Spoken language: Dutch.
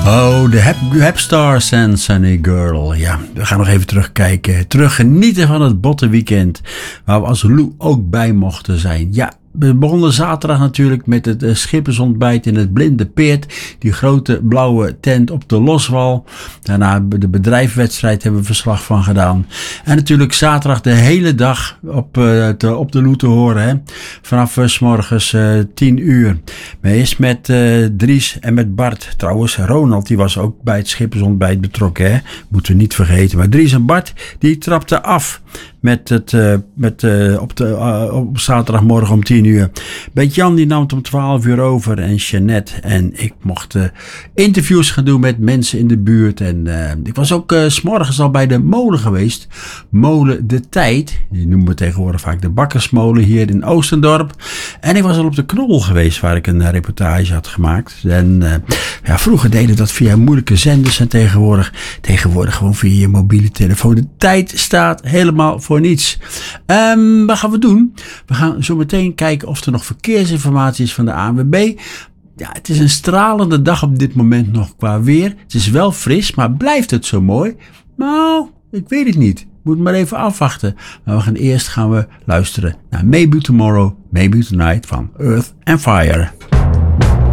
Oh, de Hapstars en Sunny Girl. Ja, we gaan nog even terugkijken. Terug genieten van het Bottenweekend. Waar we als Lou ook bij mochten zijn. Ja, we begonnen zaterdag natuurlijk met het schippersontbijt in het Blinde Peert. Die grote blauwe tent op de Loswal. Daarna de bedrijfswedstrijd hebben we verslag van gedaan. En natuurlijk zaterdag de hele dag op de Lou te horen. Hè? Vanaf 's morgens 10 uur. Maar eerst met Dries en met Bart. Trouwens, Ronald die was ook bij het schippersontbijt betrokken. Hè? Moeten we niet vergeten. Maar Dries en Bart die trapten af. Op zaterdagmorgen om 10 uur. Bert-Jan die nam het om 12 uur over. En Jeannette en ik mochten interviews gaan doen met mensen in de buurt. En ik was ook 's morgens al bij de molen geweest. Molen De Tijd. Die noemen we tegenwoordig vaak de Bakkersmolen hier in Oostendorp. En ik was al op de Knol geweest waar ik een reportage had gemaakt. En vroeger deden we dat via moeilijke zenders. En tegenwoordig gewoon via je mobiele telefoon. De tijd staat helemaal voor niets. Wat gaan we doen? We gaan zo meteen kijken of er nog verkeersinformatie is van de ANWB. Ja, het is een stralende dag op dit moment nog qua weer. Het is wel fris, maar blijft het zo mooi? Nou, ik weet het niet. Moet maar even afwachten. Maar eerst gaan we luisteren naar Maybe Tomorrow, Maybe Tonight van Earth and Fire.